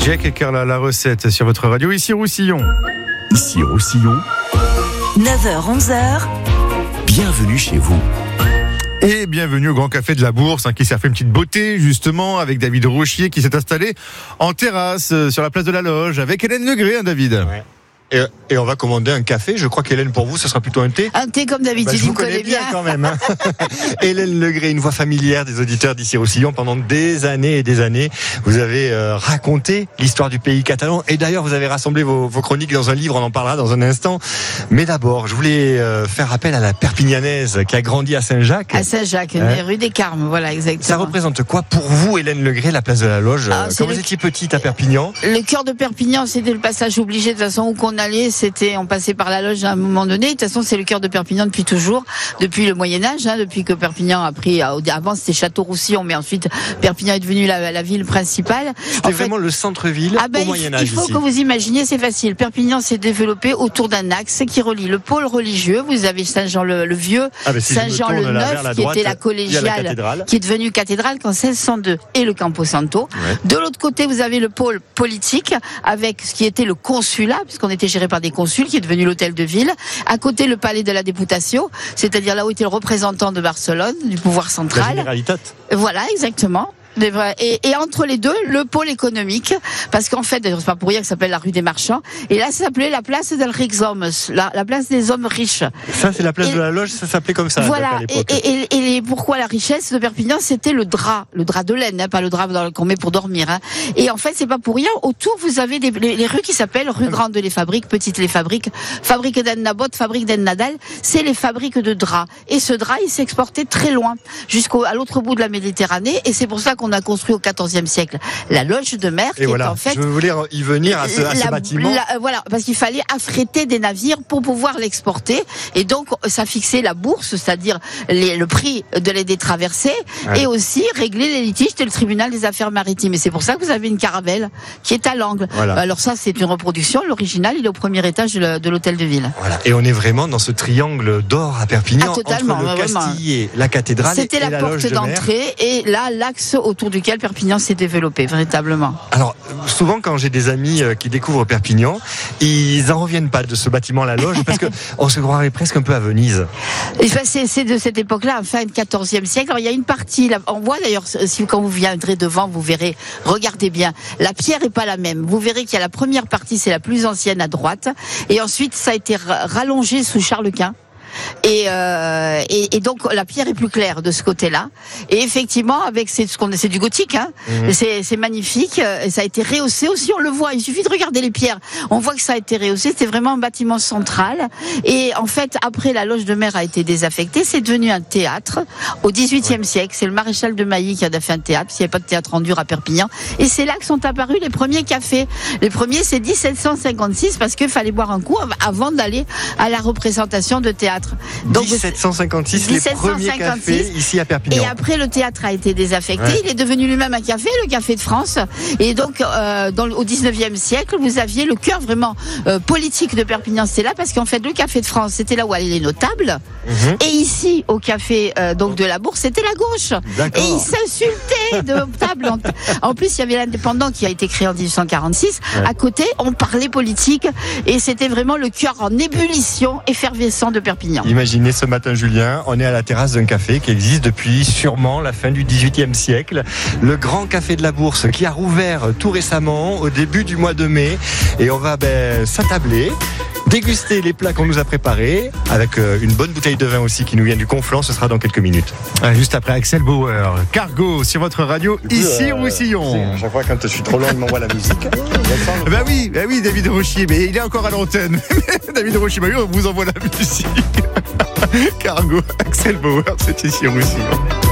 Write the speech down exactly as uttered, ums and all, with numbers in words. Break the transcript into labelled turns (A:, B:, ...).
A: Jack et Carla, la recette sur votre radio, ici Roussillon.
B: Ici Roussillon,
C: neuf heures onze heures.
B: Bienvenue chez vous.
A: Et bienvenue au Grand Café de la Bourse, hein, qui s'est fait une petite beauté, justement, avec David Rochier, qui s'est installé en terrasse, euh, sur la place de la Loge, avec Hélène Legré, hein, David.
D: Ouais. Et, et on va commander un café. Je crois qu'Hélène, pour vous, ce sera plutôt un thé.
E: Un thé comme d'habitude,
D: bah, je
E: il
D: vous
E: me
D: connais
E: connaît
D: bien,
E: bien
D: quand même. Hein. Hélène Legré, une voix familière des auditeurs d'ici Roussillon. Pendant des années et des années, vous avez euh, raconté l'histoire du pays catalan. Et d'ailleurs, vous avez rassemblé vos, vos chroniques dans un livre. On en parlera dans un instant. Mais d'abord, je voulais euh, faire appel à la Perpignanaise qui a grandi à Saint-Jacques.
E: À Saint-Jacques,
D: hein
E: rue des Carmes, voilà, exactement.
D: Ça représente quoi pour vous, Hélène Legré, la place de la Loge,
E: ah,
D: quand
E: le...
D: vous étiez petite à Perpignan?
E: Le cœur de Perpignan, c'était le passage obligé. De toute façon, où qu'on allait, c'était on passait par la Loge à un moment donné. De toute façon, c'est le cœur de Perpignan depuis toujours, depuis le Moyen-Âge, hein, depuis que Perpignan a pris. Avant, c'était Château-Roussillon, mais ensuite, Perpignan est devenu la, la ville principale.
D: C'était en vraiment fait, le centre-ville
E: ah ben,
D: au Moyen-Âge.
E: Il faut
D: ici.
E: que vous imaginiez, c'est facile. Perpignan s'est développé autour d'un axe qui relie le pôle religieux. Vous avez Saint-Jean-le-Vieux,
D: ah ben, si
E: Saint-Jean-le-Neuf, qui était la collégiale, la qui est devenue cathédrale qu'en seize cent deux, et le Campo Santo. Ouais. De l'autre côté, vous avez le pôle politique, avec ce qui était le consulat, puisqu'on était géré par des consuls, qui est devenu l'hôtel de ville. À côté, le palais de la Députation, c'est-à-dire là où était le représentant de Barcelone, du pouvoir central.
D: La Generalitat.
E: Voilà, exactement. Et, et entre les deux, le pôle économique, parce qu'en fait, c'est pas pour rien que ça s'appelle la rue des Marchands. Et là, ça s'appelait la place del Rijkshomes, la, la place des hommes riches.
D: Ça, c'est la place
E: et,
D: de la Loge, ça s'appelait comme ça.
E: Voilà.
D: À l'époque.
E: Et, et, et, et pourquoi la richesse de Perpignan, c'était le drap, le drap de laine, hein, pas le drap qu'on met pour dormir. Hein. Et en fait, c'est pas pour rien. Autour, vous avez des, les, les rues qui s'appellent rue Grande les Fabriques, Petite les Fabriques, Fabrique d'Anne Nabot, Fabrique d'Anne Nadal. C'est les fabriques de draps. Et ce drap, il s'exportait très loin, jusqu'à l'autre bout de la Méditerranée. Et c'est pour ça qu'on a construit au quatorzième siècle la Loge de mer, qui
D: et voilà,
E: est en fait.
D: Je voulais y venir à ce, à ce
E: la,
D: bâtiment.
E: La, voilà, parce qu'il fallait affréter des navires pour pouvoir l'exporter, et donc ça fixait la bourse, c'est-à-dire les, le prix de les des traversées, ouais. Et aussi régler les litiges de le tribunal des affaires maritimes. Et c'est pour ça que vous avez une caravelle qui est à l'angle. Voilà. Alors ça, c'est une reproduction. L'original, il est au premier étage de l'hôtel de ville.
D: Voilà. Et on est vraiment dans ce triangle d'or à Perpignan, ah,
E: totalement,
D: entre le
E: vraiment.
D: Castillet, la cathédrale et la,
E: la
D: Loge de
E: C'était la porte d'entrée, et là, l'axe autour duquel Perpignan s'est développé véritablement.
D: Alors souvent quand j'ai des amis qui découvrent Perpignan, ils en reviennent pas de ce bâtiment la Loge parce que on se croirait presque un peu à Venise.
E: C'est, c'est de cette époque-là, fin du quatorzième siècle. Alors il y a une partie, là, on voit d'ailleurs si quand vous viendrez devant, vous verrez, regardez bien, la pierre est pas la même. Vous verrez qu'il y a la première partie, c'est la plus ancienne à droite, et ensuite ça a été rallongé sous Charles Quint. Et, euh, et, et donc la pierre est plus claire de ce côté-là. Et effectivement, avec c'est ce qu'on c'est du gothique, hein. Mmh. C'est, c'est magnifique. Et ça a été rehaussé aussi. On le voit. Il suffit de regarder les pierres. On voit que ça a été rehaussé. C'était vraiment un bâtiment central. Et en fait, après la Loge de mer a été désaffectée, c'est devenu un théâtre au dix-huitième ouais. siècle. C'est le maréchal de Mailly qui a fait un théâtre. S'il n'y avait pas de théâtre en dur à Perpignan. Et c'est là que sont apparus les premiers cafés. Les premiers, c'est dix-sept cent cinquante-six, parce qu'il fallait boire un coup avant d'aller à la représentation de théâtre.
D: Donc, dix-sept cent cinquante-six, les premiers cafés ici à Perpignan.
E: Et après, le théâtre a été désaffecté. Ouais. Il est devenu lui-même un café, le Café de France. Et donc, euh, dans, au dix-neuvième siècle, vous aviez le cœur vraiment euh, politique de Perpignan. C'était là parce qu'en fait, le Café de France, c'était là où allaient les notables. Mm-hmm. Et ici, au café euh, donc de la Bourse, c'était la gauche.
D: D'accord.
E: Et ils s'insultaient de table. En plus, il y avait l'Indépendant qui a été créé en dix-huit cent quarante-six. Ouais. À côté, on parlait politique. Et c'était vraiment le cœur en ébullition, effervescent de Perpignan.
D: Imaginez ce matin, Julien, on est à la terrasse d'un café qui existe depuis sûrement la fin du dix-huitième siècle. Le Grand Café de la Bourse qui a rouvert tout récemment au début du mois de mai. Et on va ben, s'attabler, déguster les plats qu'on nous a préparés avec une bonne bouteille de vin aussi qui nous vient du Conflans. Ce sera dans quelques minutes.
A: Juste après Axel Bauer, Cargo sur votre radio, ici
D: euh,
A: Roussillon.
D: À chaque fois quand je suis trop loin, il m'envoie la musique.
A: Ben oui, ben oui, David Rochier, mais il est encore à l'antenne. David Rochier, ben oui, on vous envoie la musique. Cargo, Axel Bauer, c'est ici Roussillon.